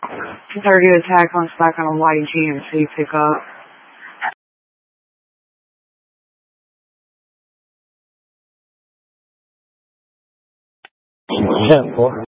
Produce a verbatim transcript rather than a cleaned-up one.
Target attack on back on a Y G M C pickup. ten four.